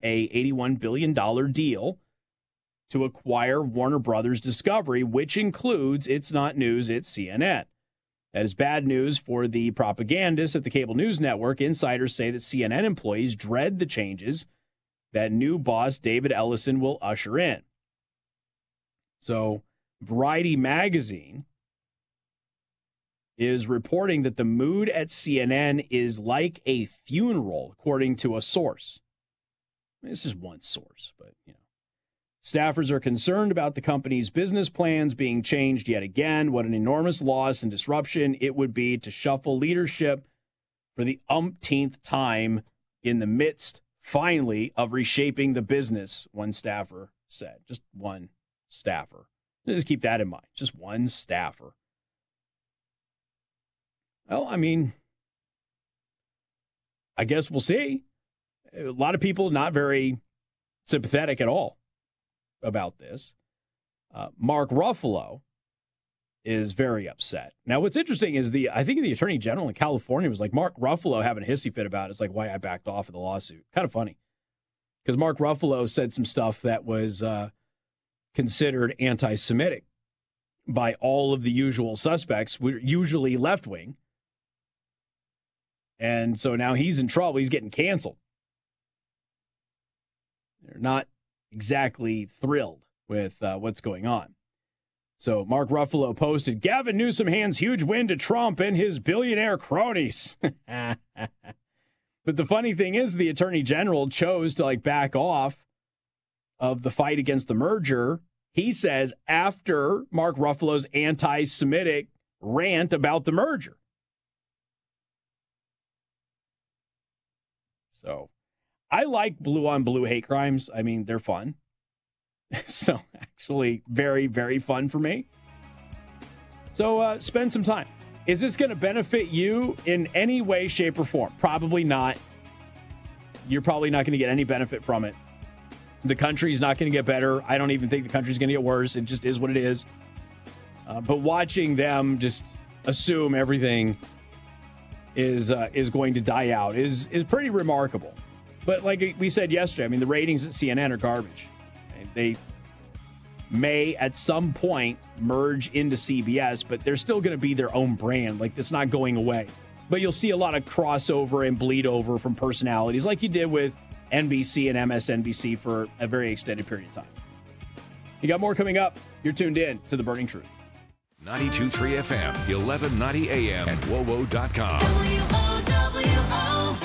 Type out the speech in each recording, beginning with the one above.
a $81 billion deal to acquire Warner Brothers Discovery, which includes It's Not News, it's CNN. That is bad news for the propagandists at the cable news network. Insiders say that CNN employees dread the changes that new boss David Ellison will usher in. So, Variety magazine is reporting that the mood at CNN is like a funeral, according to a source. This is one source, but, Staffers are concerned about the company's business plans being changed yet again. What an enormous loss and disruption it would be to shuffle leadership for the umpteenth time in the midst, finally, of reshaping the business, one staffer said. Just one staffer. Just keep that in mind. Just one staffer. Well, I guess we'll see. A lot of people not very sympathetic at all about this. Mark Ruffalo is very upset. Now, what's interesting is I think the Attorney General in California was like, Mark Ruffalo having a hissy fit about it. It's like why I backed off of the lawsuit. Kind of funny. Because Mark Ruffalo said some stuff that was considered anti-Semitic by all of the usual suspects, usually left-wing. And so now he's in trouble. He's getting canceled. They're not exactly thrilled with what's going on. So Mark Ruffalo posted, Gavin Newsom hands huge win to Trump and his billionaire cronies. But the funny thing is the Attorney General chose to back off of the fight against the merger. He says after Mark Ruffalo's anti-Semitic rant about the merger. So I like blue on blue hate crimes. They're fun. So actually very, very fun for me. So spend some time. Is this going to benefit you in any way, shape, or form? Probably not. You're probably not going to get any benefit from it. The country's not going to get better. I don't even think the country's going to get worse. It just is what it is. But watching them just assume everything is going to die out is pretty remarkable. But like we said yesterday, the ratings at CNN are garbage. They may at some point merge into CBS, but they're still going to be their own brand. It's not going away. But you'll see a lot of crossover and bleed over from personalities like you did with NBC and MSNBC for a very extended period of time. You got more coming up. You're tuned in to The Burning Truth. 92.3 FM, 1190 AM, and WOWO.com. WOWO.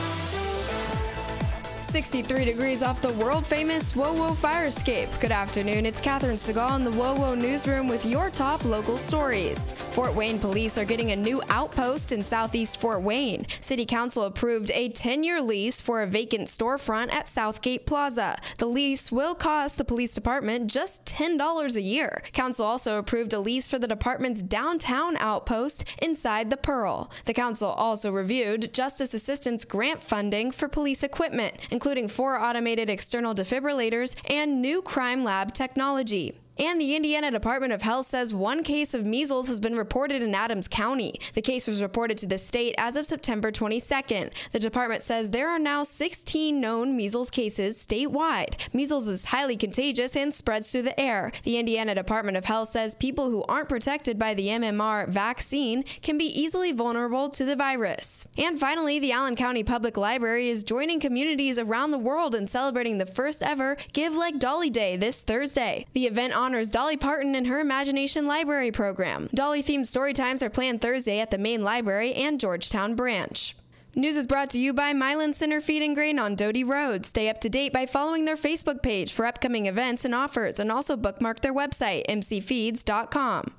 63 degrees off the world-famous WOWO fire escape. Good afternoon, it's Catherine Segal in the WOWO newsroom with your top local stories. Fort Wayne police are getting a new outpost in southeast Fort Wayne. City Council approved a 10-year lease for a vacant storefront at Southgate Plaza. The lease will cost the police department just $10 a year. Council also approved a lease for the department's downtown outpost inside the Pearl. The council also reviewed Justice Assistance grant funding for police equipment, including 4 automated external defibrillators and new crime lab technology. And the Indiana Department of Health says 1 case of measles has been reported in Adams County. The case was reported to the state as of September 22nd. The department says there are now 16 known measles cases statewide. Measles is highly contagious and spreads through the air. The Indiana Department of Health says people who aren't protected by the MMR vaccine can be easily vulnerable to the virus. And finally, the Allen County Public Library is joining communities around the world in celebrating the first ever Give Like Dolly Day this Thursday. The event honors Dolly Parton and her Imagination Library program. Dolly-themed story times are planned Thursday at the main library and Georgetown branch. News is brought to you by Milan Center Feed and Grain on Doty Road. Stay up to date by following their Facebook page for upcoming events and offers, and also bookmark their website, mcfeeds.com.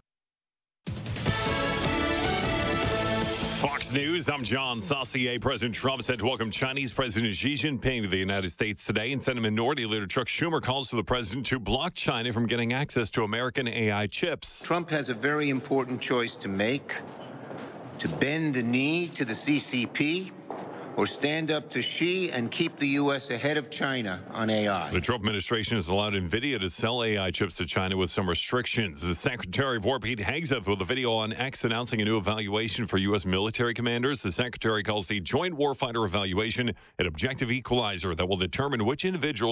Fox News, I'm John Saucier. President Trump said to welcome Chinese President Xi Jinping to the United States today, and Senate Minority Leader Chuck Schumer calls for the president to block China from getting access to American AI chips. Trump has a very important choice to make: to bend the knee to the CCP or stand up to Xi and keep the U.S. ahead of China on AI. The Trump administration has allowed NVIDIA to sell AI chips to China with some restrictions. The Secretary of War, Pete Hegseth, with a video on X announcing a new evaluation for U.S. military commanders. The Secretary calls the Joint Warfighter Evaluation an objective equalizer that will determine which individuals